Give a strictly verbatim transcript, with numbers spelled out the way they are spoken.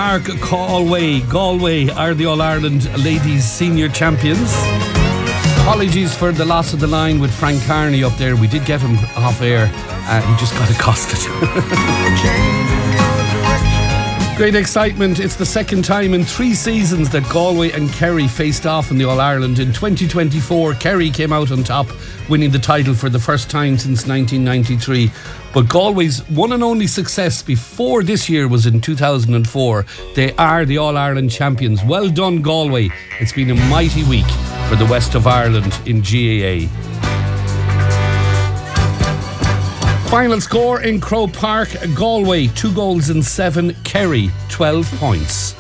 Park, Galway. Galway are the All-Ireland Ladies Senior Champions. Apologies for the loss of the line with Frank Carney up there. We did get him off air. Uh, he just got accosted. Great excitement. It's the second time in three seasons that Galway and Kerry faced off in the All-Ireland. In twenty twenty-four, Kerry came out on top, winning the title for the first time since nineteen ninety-three. But Galway's one and only success before this year was in two thousand four. They are the All-Ireland champions. Well done, Galway. It's been a mighty week for the West of Ireland in G A A. Final score in Croke Park, Galway two goals and seven, Kerry twelve points.